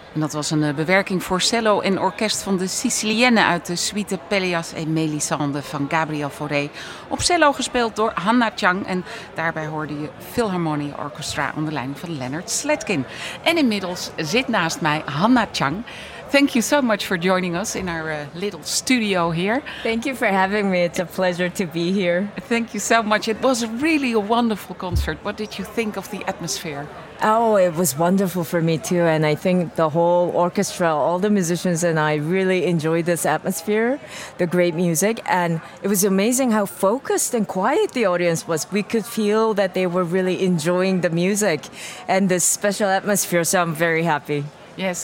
En dat was een bewerking voor cello en orkest van de Sicilienne uit de suite Pelléas et Mélisande van Gabriel Fauré. Op cello gespeeld door Hanna Chang en daarbij hoorde je Philharmonia Orchestra onder leiding van Leonard Slatkin. En inmiddels zit naast mij Hanna Chang. Thank you so much for joining us in our little studio here. Thank you for having me. It's a pleasure to be here. Thank you so much. It was really a wonderful concert. What did you think of the atmosphere? Oh, it was wonderful for me too. And I think the whole orchestra, all the musicians and I really enjoyed this atmosphere, the great music. And it was amazing how focused and quiet the audience was. We could feel that they were really enjoying the music and this special atmosphere. So I'm very happy. Yes,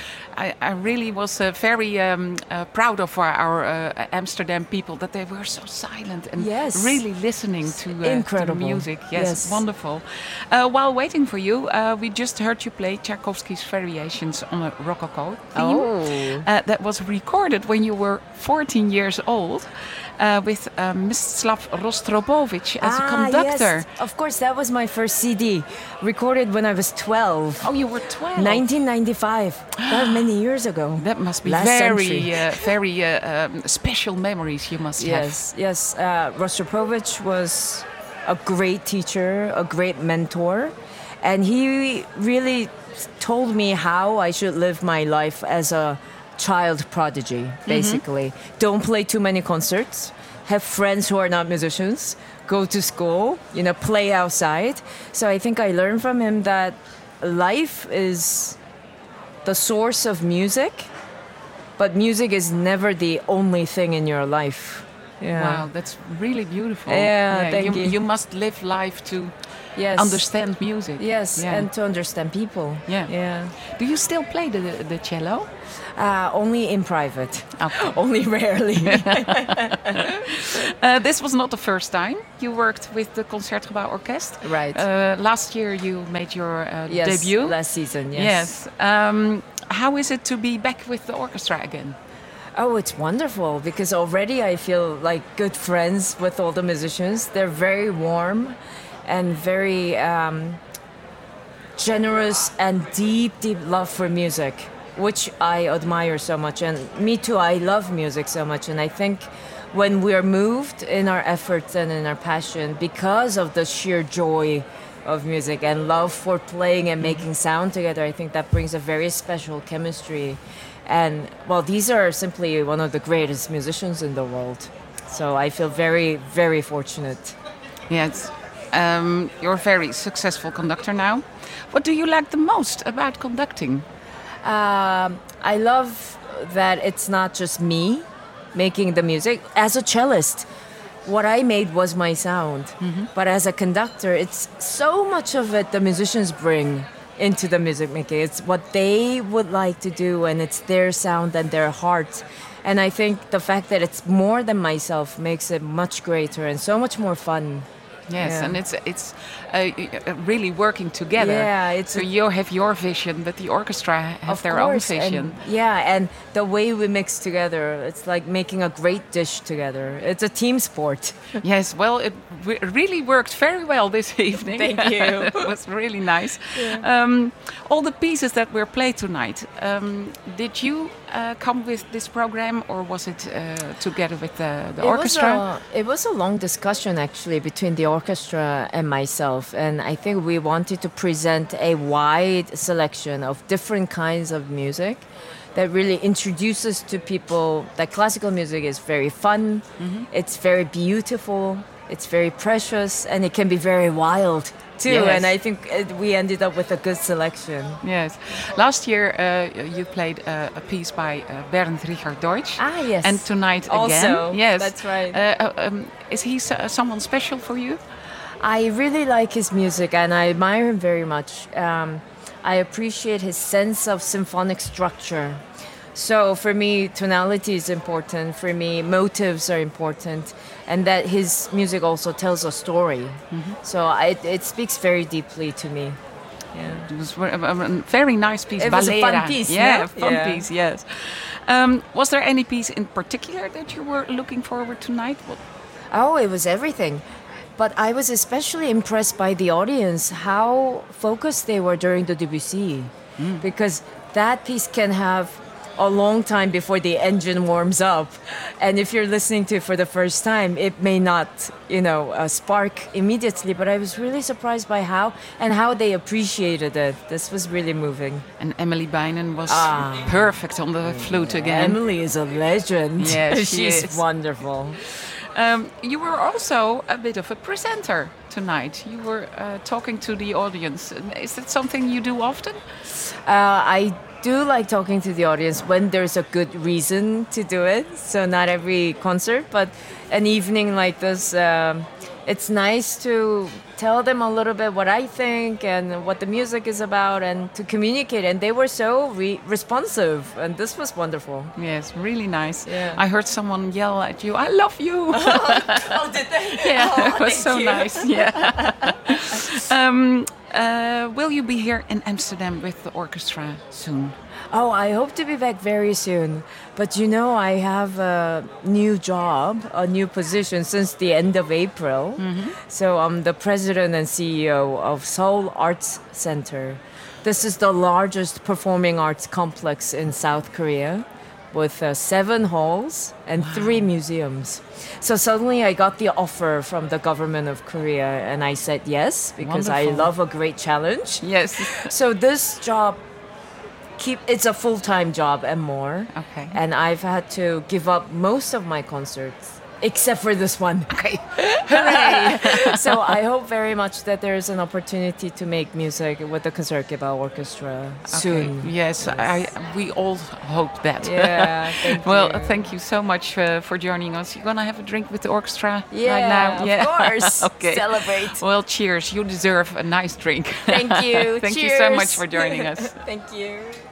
I really was very proud of our Amsterdam people that they were so silent and really listening to the music. Yes, wonderful. While waiting for you, we just heard you play Tchaikovsky's Variations on a Rococo theme. That was recorded when you were 14 years old. With Mstislav Rostropovich as a conductor. Yes. Of course, that was my first CD, recorded when I was 12. Oh, you were 12? 1995. That was many years ago. That must be very special memories you must have. Yes. Rostropovich was a great teacher, a great mentor, and he really told me how I should live my life as a child prodigy, basically. Mm-hmm. Don't play too many concerts, have friends who are not musicians, go to school, play outside. So I think I learned from him that life is the source of music, but music is never the only thing in your life. Yeah. Wow, that's really beautiful. Yeah, thank you. You must live life to understand music. Yes, and to understand people. Yeah. Do you still play the cello? Only in private. Okay. Only rarely. This was not the first time you worked with the Concertgebouw Orkest. Right. Last year you made your debut. Last season, yes. How is it to be back with the orchestra again? Oh, it's wonderful because already I feel like good friends with all the musicians. They're very warm and very generous and deep love for music, which I admire so much. And me too, I love music so much. And I think when we're moved in our efforts and in our passion because of the sheer joy of music and love for playing and making sound together, I think that brings a very special chemistry. And, well, these are simply one of the greatest musicians in the world. So I feel very, very fortunate. Yes. You're a very successful conductor now. What do you like the most about conducting? I love that it's not just me making the music. As a cellist, what I made was my sound. Mm-hmm. But as a conductor, it's so much of it the musicians bring into the music making. It's what they would like to do, and it's their sound and their heart. And I think the fact that it's more than myself makes it much greater and so much more fun. Yes, and it's really working together. Yeah, so you have your vision, but the orchestra have their own vision. And the way we mix together, it's like making a great dish together. It's a team sport. Yes, well, it really worked very well this evening. Thank you. It was really nice. Yeah. All the pieces that were played tonight, did you come with this program, or was it together with the orchestra? It was a long discussion, actually, between the orchestra and myself. And I think we wanted to present a wide selection of different kinds of music that really introduces to people that classical music is very fun, it's very beautiful, it's very precious, and it can be very wild too. Yes. And I think we ended up with a good selection. Yes. Last year you played a piece by Bernd Richard Deutsch. Ah, yes. And tonight also, again. Also, yes. That's right. Is he someone special for you? I really like his music and I admire him very much. I appreciate his sense of symphonic structure. So for me, tonality is important. For me, motives are important. And that his music also tells a story. Mm-hmm. So it speaks very deeply to me. Yeah. It was a very nice piece. It was a fun piece. Yeah, fun piece, yes. Was there any piece in particular that you were looking forward tonight? Oh, it was everything. But I was especially impressed by the audience, how focused they were during the Debussy. because that piece can have a long time before the engine warms up, and if you're listening to it for the first time, it may not, spark immediately. But I was really surprised by how they appreciated it. This was really moving. And Emily Bynon was perfect on the flute again. Emily is a legend. Yes, she's wonderful. You were also a bit of a presenter tonight. You were talking to the audience. Is that something you do often? I do like talking to the audience when there's a good reason to do it. So not every concert, but an evening like this, it's nice to tell them a little bit what I think and what the music is about, and to communicate. And they were so responsive, and this was wonderful. Yes, really nice. Yeah. I heard someone yell at you, "I love you!" Oh, did they? Yeah, it was so you. nice. Yeah. Will you be here in Amsterdam with the orchestra soon? Oh, I hope to be back very soon. But I have a new job, a new position since the end of April. So I'm the president and CEO of Seoul Arts Center. This is the largest performing arts complex in South Korea, with 7 halls and 3 museums. So suddenly I got the offer from the government of Korea, and I said yes, because Wonderful. I love a great challenge. Yes. So this job, it's a full-time job and more. Okay. And I've had to give up most of my concerts, except for this one. Okay. Hooray! So I hope very much that there's an opportunity to make music with the Concertgebouw Orchestra soon. Okay. Yes, we all hope that. Yeah, thank well, you. thank you so much for joining us. You're gonna have a drink with the orchestra Yeah, right now? of course. Okay. Celebrate. Well, cheers. You deserve a nice drink. Thank you. Thank Cheers. you so much for joining us. Thank you.